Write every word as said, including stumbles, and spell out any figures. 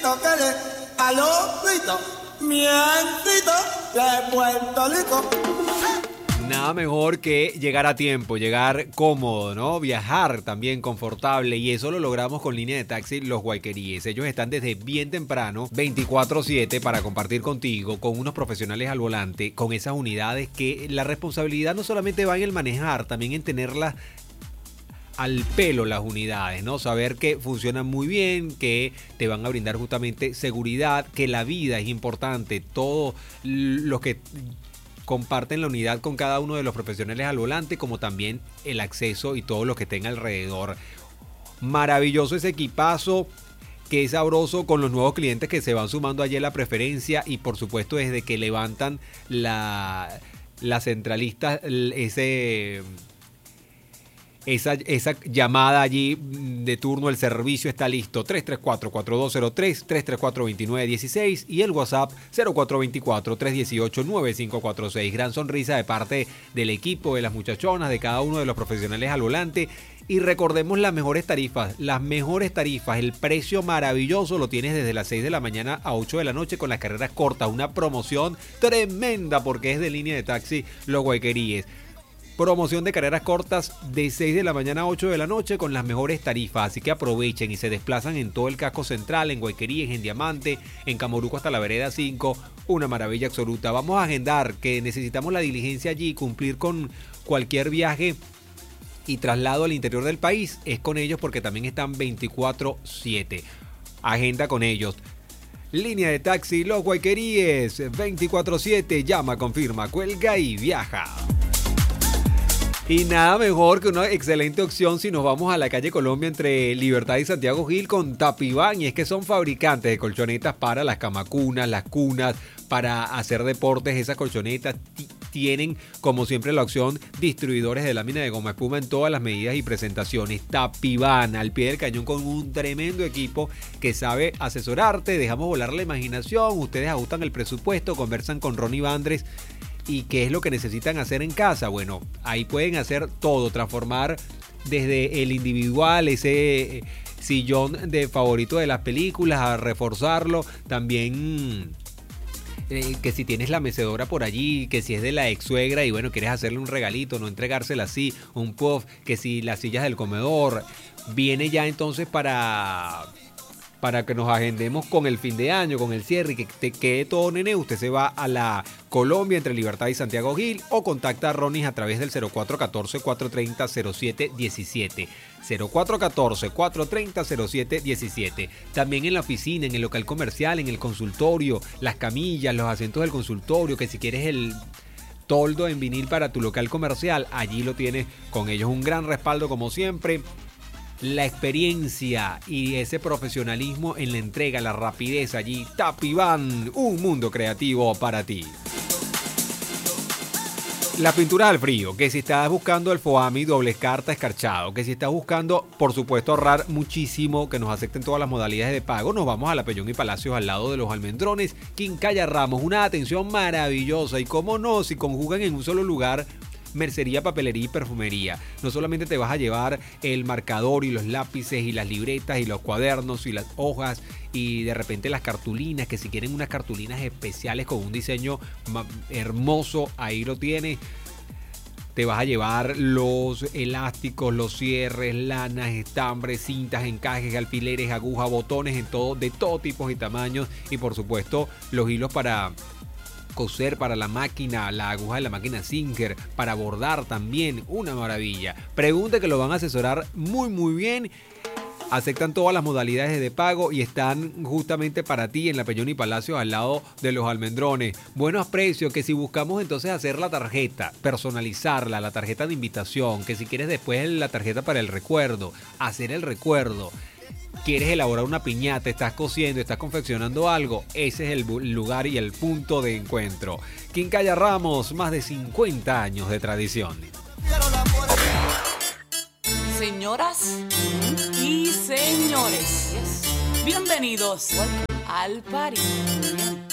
grito que le a los gritos, mientito de Puerto Rico. Nada mejor que llegar a tiempo, llegar cómodo, ¿no? Viajar también confortable, y eso lo logramos con Línea de Taxi Los Guayqueríes. Ellos están desde bien temprano, veinticuatro siete, para compartir contigo, con unos profesionales al volante, con esas unidades que la responsabilidad no solamente va en el manejar, también en tenerlas al pelo las unidades, ¿no? Saber que funcionan muy bien, que te van a brindar justamente seguridad, que la vida es importante, todo lo que comparten la unidad con cada uno de los profesionales al volante, como también el acceso y todo lo que tenga alrededor. Maravilloso ese equipazo, que es sabroso con los nuevos clientes que se van sumando allí a la preferencia, y por supuesto desde que levantan la, la centralista, ese... Esa, esa llamada allí de turno, el servicio está listo. tres tres cuatro, cuatro dos cero tres, tres tres cuatro, dos nueve uno seis y el WhatsApp cero cuatro dos cuatro, tres uno ocho, nueve cinco cuatro seis. Gran sonrisa de parte del equipo, de las muchachonas, de cada uno de los profesionales al volante. Y recordemos las mejores tarifas, las mejores tarifas, el precio maravilloso lo tienes desde las seis de la mañana a ocho de la noche con las carreras cortas. Una promoción tremenda porque es de Línea de Taxi Los Guayqueríes. Promoción de carreras cortas de seis de la mañana a ocho de la noche con las mejores tarifas, así que aprovechen y se desplazan en todo el casco central, en Guayqueríes, en Diamante, en Camoruco hasta la vereda cinco, una maravilla absoluta. Vamos a agendar que necesitamos la diligencia allí, cumplir con cualquier viaje y traslado al interior del país, es con ellos porque también están veinticuatro siete. Agenda con ellos. Línea de Taxi Los Guayqueríes, veinticuatro siete, llama, confirma, cuelga y viaja. Y nada mejor que una excelente opción si nos vamos a la calle Colombia entre Libertad y Santiago Gil con Tapibán. Y es que son fabricantes de colchonetas para las camacunas, las cunas, para hacer deportes. Esas colchonetas t- tienen, como siempre, la opción distribuidores de lámina de goma espuma en todas las medidas y presentaciones. Tapibán, al pie del cañón, con un tremendo equipo que sabe asesorarte. Dejamos volar la imaginación. Ustedes ajustan el presupuesto, conversan con Ronnie Vandres. ¿Y qué es lo que necesitan hacer en casa? Bueno, ahí pueden hacer todo, transformar desde el individual, ese sillón de favorito de las películas, a reforzarlo. También eh, que si tienes la mecedora por allí, que si es de la ex suegra y bueno, quieres hacerle un regalito, no entregársela así, un puff, que si las sillas del comedor, viene ya entonces para... para que nos agendemos con el fin de año, con el cierre y que te quede todo, nene. Usted se va a la Colombia entre Libertad y Santiago Gil o contacta a Ronnie a través del cero cuatro uno cuatro, cuatro tres cero, cero siete uno siete. cero cuatro uno cuatro, cuatro tres cero, cero siete uno siete. También en la oficina, en el local comercial, en el consultorio, las camillas, los asientos del consultorio, que si quieres el toldo en vinil para tu local comercial, allí lo tienes con ellos. Un gran respaldo como siempre. La experiencia y ese profesionalismo en la entrega, la rapidez allí. Tapibán, un mundo creativo para ti. La pintura al frío, que si estás buscando el Foami doble carta escarchado, que si estás buscando, por supuesto, ahorrar muchísimo, que nos acepten todas las modalidades de pago, nos vamos a la Pellón y Palacios al lado de los Almendrones, Quincalla Ramos, una atención maravillosa y cómo no, si conjugan en un solo lugar mercería, papelería y perfumería. No solamente te vas a llevar el marcador y los lápices y las libretas y los cuadernos y las hojas y de repente las cartulinas, que si quieren unas cartulinas especiales con un diseño hermoso, ahí lo tienes. Te vas a llevar los elásticos, los cierres, lanas, estambres, cintas, encajes, alfileres, agujas, botones en todo, de todo tipo y tamaños, y por supuesto los hilos para coser para la máquina, la aguja de la máquina Singer, para bordar también, una maravilla. Pregunte que lo van a asesorar muy muy bien. Aceptan todas las modalidades de pago y están justamente para ti en la Pellón y Palacio al lado de los Almendrones. Buenos precios, que si buscamos entonces hacer la tarjeta, personalizarla, la tarjeta de invitación, que si quieres después la tarjeta para el recuerdo, hacer el recuerdo. Quieres elaborar una piñata, estás cosiendo, estás confeccionando algo, ese es el lugar y el punto de encuentro. Quincalla Ramos, más de cincuenta años de tradición. Señoras y señores, bienvenidos al party.